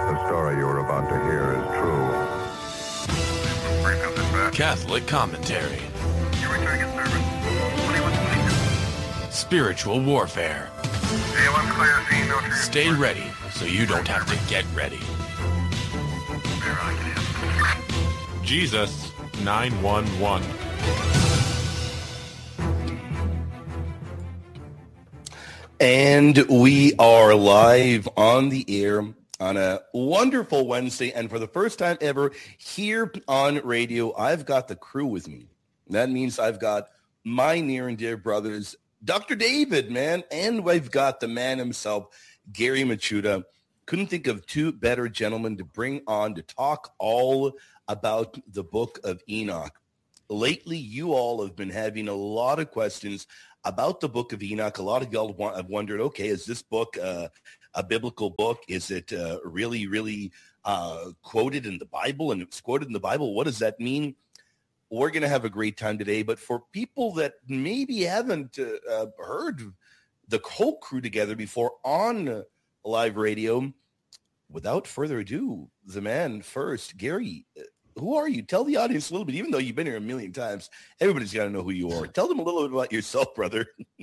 The story you are about to hear is true. Catholic commentary. You returning at service. 21 Spiritual warfare. A1 clear, scene, no trigger. Stay ready so you don't have to get ready. Jesus 911. And we are live on the air on a wonderful Wednesday. And for the first time ever here on radio, I've got the crew with me. That means I've got my near and dear brothers, Dr. David, man. And we've got the man himself, Gary Machuda. Couldn't think of two better gentlemen to bring on to talk all about the Book of Enoch. Lately, you all have been having a lot of questions about the Book of Enoch. A lot of y'all have wondered, okay, is this book a biblical book? Is it really quoted in the Bible? And if it's quoted in the Bible, what does that mean? We're going to have a great time today. But for people that maybe haven't heard the whole crew together before on live radio, without further ado, the man first, Gary, who are you? Tell the audience a little bit, even though you've been here a million times. Everybody's got to know who you are. Tell them a little bit about yourself, brother.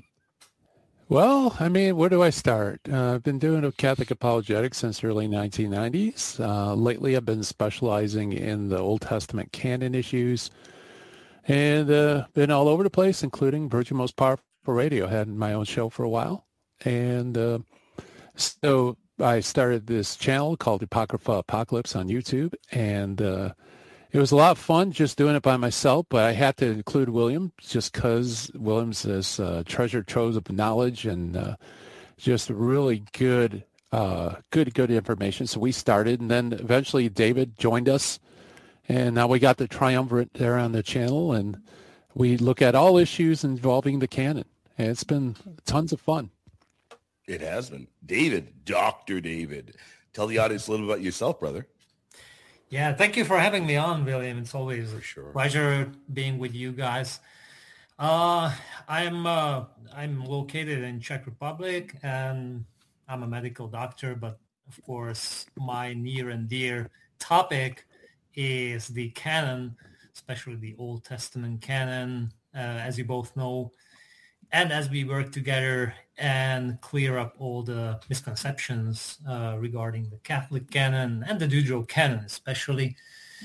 Well, I mean, where do I start? I've been doing Catholic apologetics since the early 1990s. Lately, I've been specializing in the Old Testament canon issues and been all over the place, including Virgin Most Powerful Radio. Had my own show for a while. And so I started this channel called Apocrypha Apocalypse on YouTube, and it was a lot of fun just doing it by myself, but I had to include William just because William's this treasure trove of knowledge and just really good information. So we started, and then eventually David joined us, and now we got the triumvirate there on the channel, and we look at all issues involving the canon, and it's been tons of fun. It has been. David, Dr. David, tell the audience a little about yourself, brother. Yeah, thank you for having me on, William. It's always For sure. a pleasure being with you guys. I'm located in Czech Republic, and I'm a medical doctor, but of course, my near and dear topic is the canon, especially the Old Testament canon, as you both know. And as we work together and clear up all the misconceptions regarding the Catholic canon and the Deuterocanon canon especially.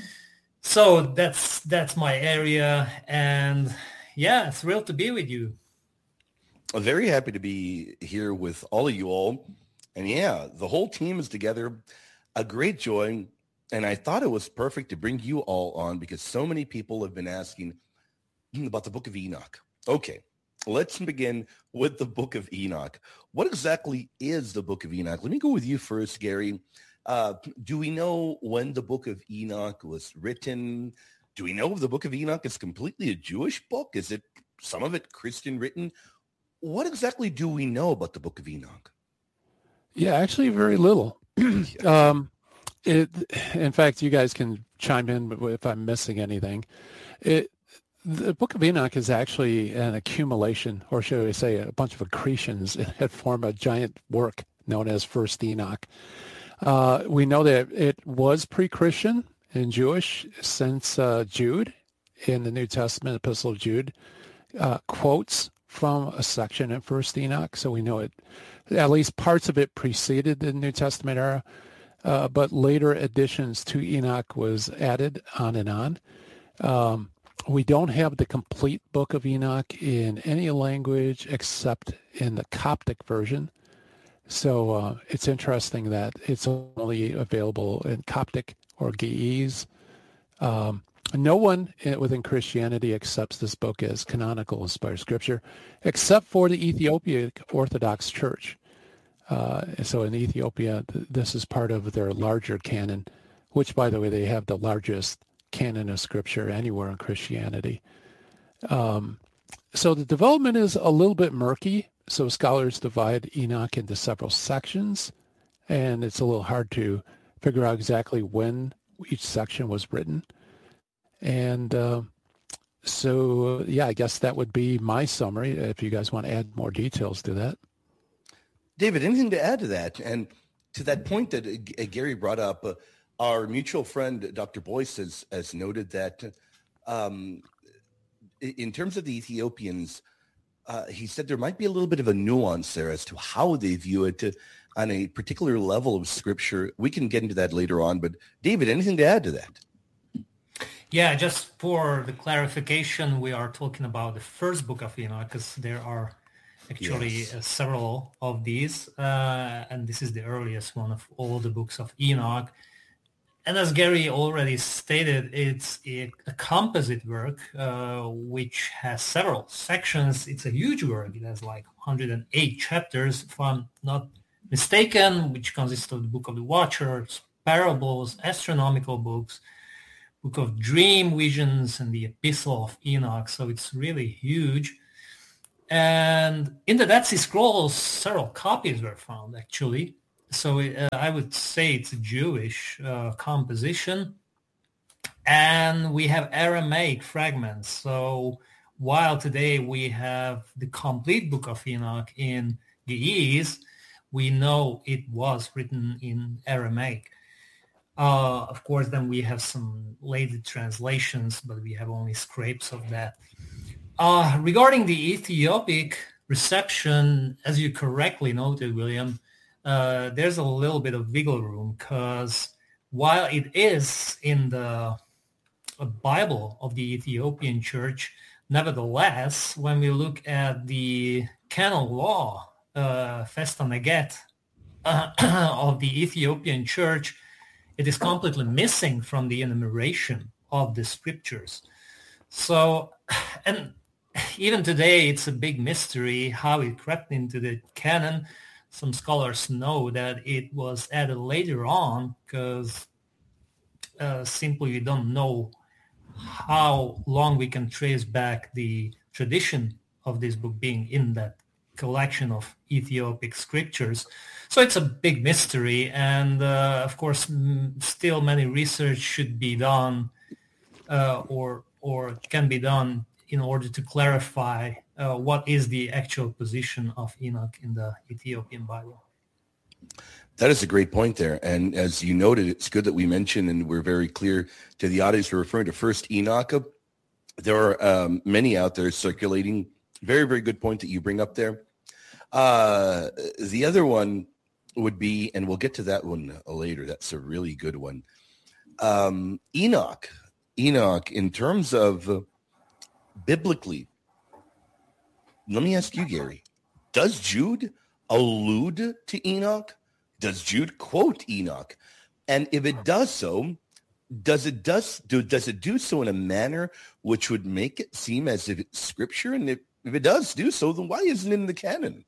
So that's my area. And yeah, thrilled to be with you. I'm very happy to be here with all of you all. And yeah, the whole team is together. A great joy. And I thought it was perfect to bring you all on because so many people have been asking about the Book of Enoch. Okay. Let's begin with the Book of Enoch. What exactly is the Book of Enoch? Let me go with you first, Gary. Do we know when the Book of Enoch was written? Do we know if the Book of Enoch is completely a Jewish book? Is it some of it Christian written? What exactly do we know about the Book of Enoch? Yeah, actually very little. In fact, you guys can chime in if I'm missing anything. The Book of Enoch is actually an accumulation, or should we say a bunch of accretions that form a giant work known as First Enoch. We know that it was pre-Christian and Jewish since Jude in the New Testament, Epistle of Jude, quotes from a section in First Enoch. So we know it, at least parts of it preceded the New Testament era, but later additions to Enoch was added on and on. We don't have the complete Book of Enoch in any language except in the Coptic version. So it's interesting that it's only available in Coptic or Ge'ez. No one within Christianity accepts this book as canonical, inspired scripture, except for the Ethiopian Orthodox Church. So in Ethiopia, this is part of their larger canon, which, by the way, they have the largest canon of scripture anywhere in Christianity. So the development is a little bit murky. So scholars divide Enoch into several sections, and it's a little hard to figure out exactly when each section was written. And so, yeah, I guess that would be my summary if you guys want to add more details to that. David, anything to add to that? And to that point that Gary brought up, our mutual friend, Dr. Boyce, has noted that in terms of the Ethiopians, he said there might be a little bit of a nuance there as to how they view it on a particular level of scripture. We can get into that later on, but David, anything to add to that? Yeah, just for the clarification, we are talking about the first book of Enoch, because there are actually several of these, and this is the earliest one of all the books of Enoch. And as Gary already stated, it's a composite work, which has several sections. It's a huge work. It has like 108 chapters, if I'm not mistaken, which consists of the Book of the Watchers, parables, astronomical books, Book of Dream Visions, and the Epistle of Enoch. So it's really huge. And in the Dead Sea Scrolls, several copies were found, actually. So I would say it's a Jewish composition. And we have Aramaic fragments. So while today we have the complete Book of Enoch in Ge'ez, we know it was written in Aramaic. Of course, then we have some later translations, but we have only scrapes of that. Regarding the Ethiopic reception, as you correctly noted, William, there's a little bit of wiggle room, because while it is in the Bible of the Ethiopian Church, nevertheless, when we look at the canon law, Festa Neget, of the Ethiopian Church, it is completely missing from the enumeration of the scriptures. So, and even today, it's a big mystery how it crept into the canon. Some scholars know that it was added later on, because simply we don't know how long we can trace back the tradition of this book being in that collection of Ethiopic scriptures. So it's a big mystery, and of course, still many research should be done, or can be done in order to clarify what is the actual position of Enoch in the Ethiopian Bible. That is a great point there. And as you noted, it's good that we mentioned, and we're very clear to the audience, we're referring to First Enoch. There are many out there circulating. Very, very good point that you bring up there. The other one would be, and we'll get to that one later, that's a really good one. Enoch, in terms of biblically, let me ask you, Gary, does Jude allude to Enoch? Does Jude quote Enoch? And if it does so, does it do so in a manner which would make it seem as if it's scripture? And if it does do so, then why isn't it in the canon?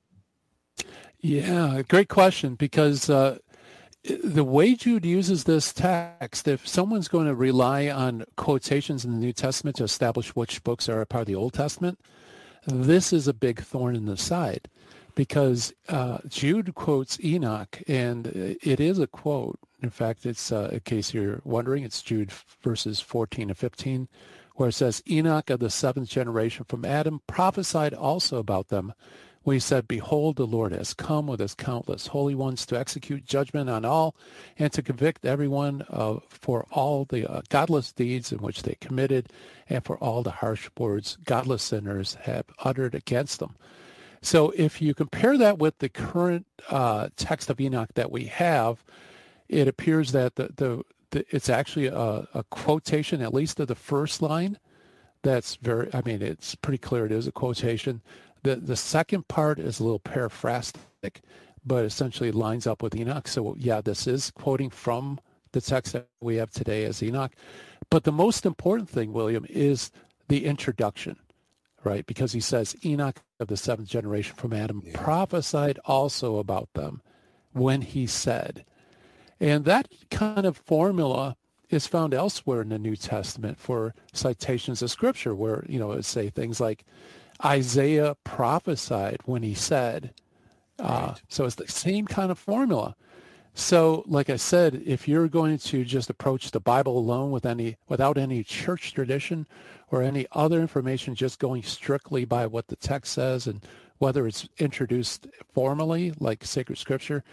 Yeah, great question, because the way Jude uses this text, if someone's going to rely on quotations in the New Testament to establish which books are a part of the Old Testament, this is a big thorn in the side, because Jude quotes Enoch, and it is a quote. In fact, it's, in case you're wondering, it's Jude verses 14 to 15, where it says, Enoch of the seventh generation from Adam prophesied also about them, when he said, behold, the Lord has come with his countless holy ones to execute judgment on all and to convict everyone for all the godless deeds in which they committed and for all the harsh words godless sinners have uttered against them. So if you compare that with the current text of Enoch that we have, it appears that it's actually a quotation, at least of the first line. That's it's pretty clear it is a quotation. The second part is a little paraphrastic, but essentially lines up with Enoch. So yeah, this is quoting from the text that we have today as Enoch. But the most important thing, William, is the introduction, right? Because he says, Enoch of the seventh generation from Adam prophesied also about them when he said. And that kind of formula is found elsewhere in the New Testament for citations of Scripture, where, it say things like, Isaiah prophesied when he said. Right. So it's the same kind of formula. So like I said, if you're going to just approach the Bible alone without any church tradition or any other information, just going strictly by what the text says and whether it's introduced formally like sacred scripture,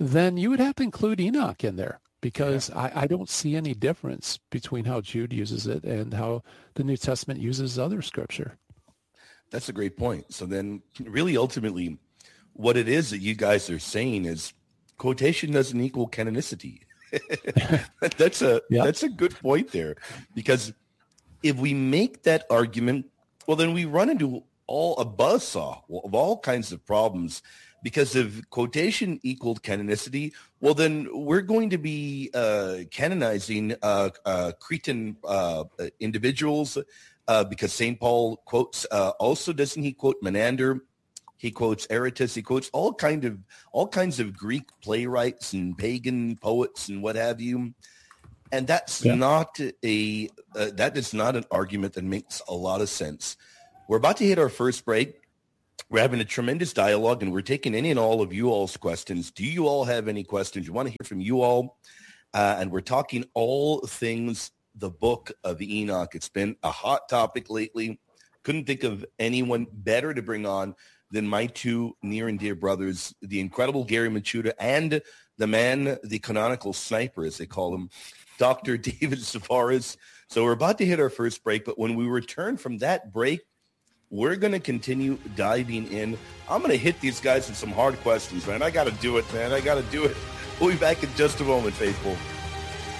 then you would have to include Enoch in there, because I don't see any difference between how Jude uses it and how the New Testament uses other scripture. That's a great point. So then really ultimately what it is that you guys are saying is quotation doesn't equal canonicity. That's a good point there, because if we make that argument, well, then we run into a buzzsaw of all kinds of problems, because if quotation equaled canonicity, well, then we're going to be canonizing Cretan individuals, because St. Paul quotes, also doesn't he quote Menander? He quotes Aratus. He quotes all kinds of Greek playwrights and pagan poets and what have you. And that's not that is not an argument that makes a lot of sense. We're about to hit our first break. We're having a tremendous dialogue, and we're taking any and all of you all's questions. Do you all have any questions? We want to hear from you all. And we're talking all things the Book of Enoch. It's been a hot topic lately. Couldn't think of anyone better to bring on than my two near and dear brothers, the incredible Gary Michuta and the man, the canonical sniper, as they call him, Dr. David Sevares. So we're about to hit our first break, but when we return from that break, we're going to continue diving in. I'm going to hit these guys with some hard questions, man. I got to do it, man. I got to do it. We'll be back in just a moment, faithful.